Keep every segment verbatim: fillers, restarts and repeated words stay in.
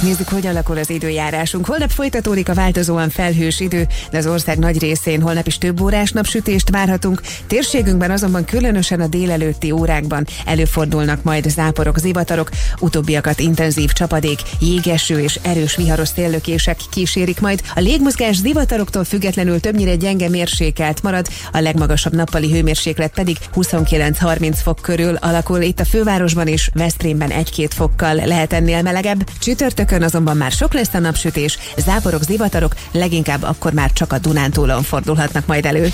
Nézzük, hogy alakul az időjárásunk. Holnap folytatódik a változóan felhős idő, de az ország nagy részén holnap is több órás napsütést várhatunk. Térségünkben azonban különösen a délelőtti órákban előfordulnak majd záporok, zivatarok, utóbbiakat intenzív csapadék, jégeső és erős viharos széllökések kísérik majd. A légmozgás zivataroktól függetlenül többnyire gyenge mérsékelt marad, a legmagasabb nappali hőmérséklet pedig huszonkilenc-harminc fok körül alakul. Itt a fővárosban is, Veszprémben egy-két fokkal lehet ennél melegebb. Csütörtökön azonban már sok lesz a napsütés, záporok, zivatarok leginkább akkor már csak a Dunántúlon fordulhatnak majd elő.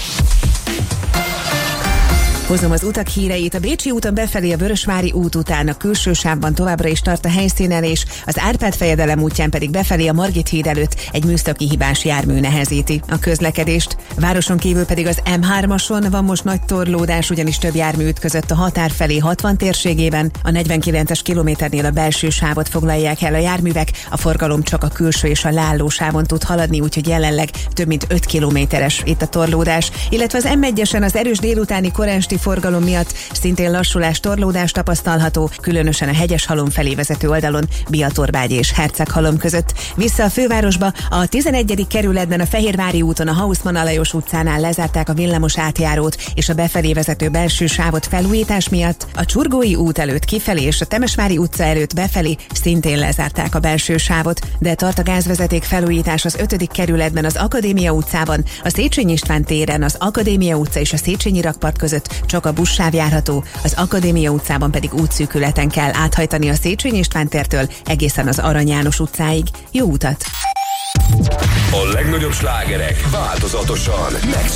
Hozom az utak híreit. A Bécsi úton befelé a Vörösvári út után a külső sávban továbbra is tart a helyszínelés, az Árpád-fejedelem útján pedig befelé a Margit híd előtt egy műszaki hibás jármű nehezíti a közlekedést. Városon kívül pedig az em hármason van most nagy torlódás, ugyanis több jármű ütközött a határ felé hatvan térségében. A negyvenkilences kilométernél a belső sávot foglalják el a járművek, a forgalom csak a külső és a leálló sávon tud haladni, úgyhogy jelenleg több mint öt kilométeres itt a torlódás, illetve az em egyesen az erős délutáni koránsti forgalom miatt szintén lassulás, torlódás tapasztalható, különösen a Hegyeshalom felé vezető oldalon, Biatorbágy és Herceghalom között. Vissza a fővárosba, a tizenegyedik kerületben a Fehérvári úton a Haussmann Alajos utcánál lezárták a villamos átjárót és a befelé vezető belső sávot felújítás miatt. A Csurgói út előtt kifelé és a Temesvári utca előtt befelé szintén lezárták a belső sávot, de tart a gázvezeték felújítás az ötödik kerületben az Akadémia utcában, a Széchenyi István téren, az Akadémia utca és a Széchenyi rakpart között csak a buszsáv járható, az Akadémia utcában pedig útszűkületen kell áthajtani a Széchenyi István tértől egészen az Arany János utcáig. Jó utat! A legnagyobb slágerek változatosan megszólalnak.